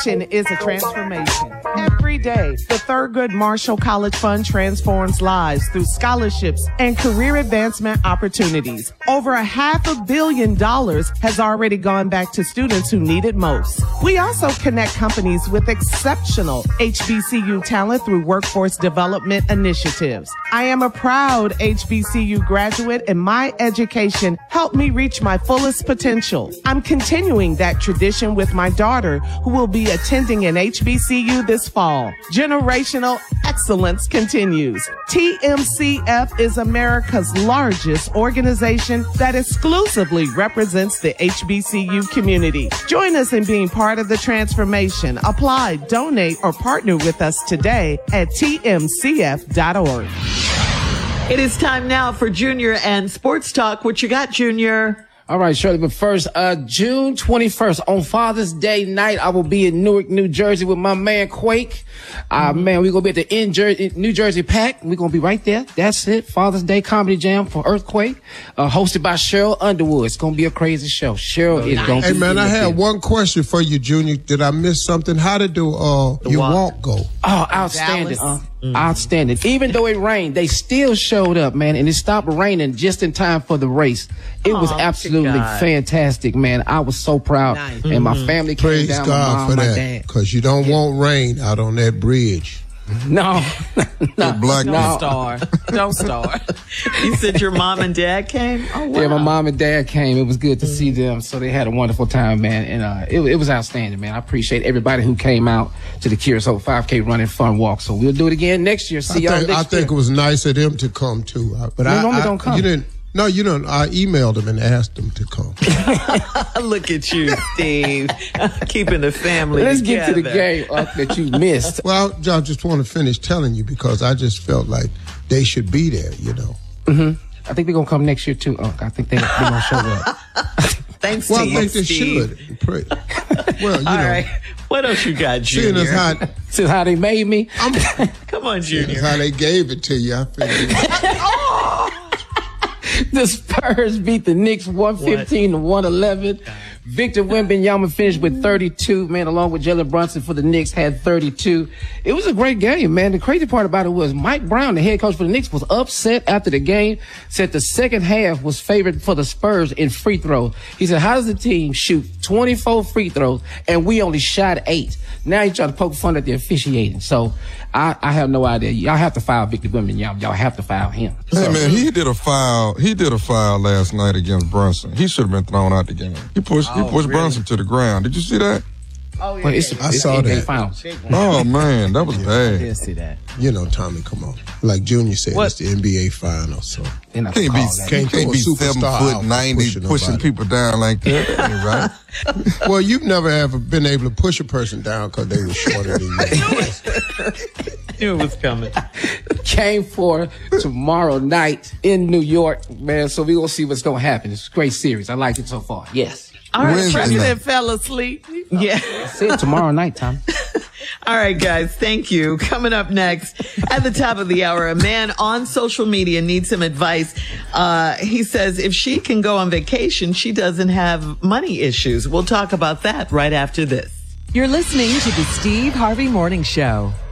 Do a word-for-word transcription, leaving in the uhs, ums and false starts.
Education is a transformation. Every day, the Thurgood Marshall College Fund transforms lives through scholarships and career advancement opportunities. Over a half a billion dollars has already gone back to students who need it most. We also connect companies with exceptional H B C U talent through workforce development initiatives. I am a proud H B C U graduate, and my education helped me reach my fullest potential. I'm continuing that tradition with my daughter, who will be attending an H B C U this fall. Generational excellence continues. T M C F is America's largest organization that exclusively represents the H B C U community. Join us in being part of the transformation. Apply, donate, or partner with us today at T M C F dot org. It is time now for Junior and Sports Talk. What you got, Junior? All right, Shirley, but first, uh, June twenty-first, on Father's Day night, I will be in Newark, New Jersey with my man Quake. Uh, mm-hmm. Man, we're going to be at the in Jer- New Jersey Pack. We're going to be right there. That's it. Father's Day Comedy Jam for Earthquake, uh, hosted by Cheryl Underwood. It's going to be a crazy show. Cheryl oh, is nice. going to Hey, be man, I had one question for you, Junior. Did I miss something? How did do, uh, you won't go? Oh, outstanding. Uh, mm-hmm. Outstanding. Even though it rained, they still showed up, man, and it stopped raining just in time for the race. It oh, was absolutely fantastic, man. I was so proud. Nice. And my family came Praise down. God my mom, for my that. dad. Because you don't yeah. want rain out on that bridge. No, no, black no. Don't star. Don't star. You said your mom and dad came? Oh, wow. Yeah, my mom and dad came. It was good to mm-hmm. see them. So they had a wonderful time, man. And uh, it, it was outstanding, man. I appreciate everybody who came out to the Curious Hope five K Running Fun Walk. So we'll do it again next year. See I y'all think, next I year. think it was nice of them to come, too. But they I, normally I, don't come. You didn't. No, you don't. I emailed them and asked them to come. Look at you, Steve. Keeping the family Let's together. get to the game uh, that you missed. Well, I just want to finish telling you because I just felt like they should be there, you know. Mm-hmm. I think they're going to come next year, too, Unc. I think they, they're going to show up. Thanks well, to you, I think they Steve. should. Pray. Well, you All know. right. What else you got, Junior? Seeing as how, See how they made me? I'm, Come on, Junior. Seeing as how they gave it to you, I figured. The Spurs beat the Knicks one fifteen to one eleven. Victor Wembanyama finished with thirty-two, man, along with Jalen Brunson for the Knicks had thirty-two. It was a great game, man. The crazy part about it was Mike Brown, the head coach for the Knicks, was upset after the game, said the second half was favored for the Spurs in free throws. He said, how does the team shoot twenty-four free throws and we only shot eight? Now he's trying to poke fun at the officiating. So I, I have no idea. Y'all have to foul Victor Wembanyama. Y'all have to foul him. Hey, so, man, he did a foul. He did a foul last night against Brunson. He should have been thrown out the game. He pushed, oh, he pushed really? Brunson to the ground. Did you see that? Oh, yeah. Well, it's, I it's saw N B A that. Finals. Oh, man, that was I bad. did see that. You know, Tommy, come on. Like Junior said, What? it's the N B A Finals, so. Can't be, Can't can't throw be a seven superstar foot out ninety pushing pushing nobody. people down like that. That ain't right. Well, you've never ever been able to push a person down because they were shorter than you. Knew it was coming. Game four tomorrow night in New York, man. So we're going to see what's going to happen. It's a great series. I like it so far. Yes. All right, Wednesday President night. fell asleep. Yeah. See it tomorrow night, Tom. All right, guys. Thank you. Coming up next at the top of the hour, a man on social media needs some advice. Uh, he says if she can go on vacation, she doesn't have money issues. We'll talk about that right after this. You're listening to the Steve Harvey Morning Show.